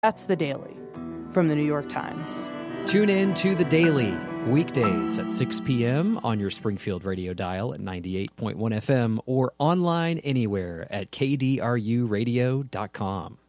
That's The Daily from The New York Times. Tune in to The Daily weekdays at 6 p.m. on your Springfield radio dial at 98.1 FM or online anywhere at kdruradio.com.